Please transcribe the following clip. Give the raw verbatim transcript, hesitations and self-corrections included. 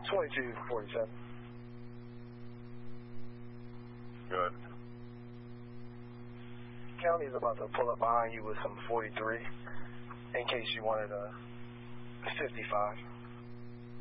twenty-two forty-seven. Good. County's about to pull up behind you with some forty-three in case you wanted a fifty-five.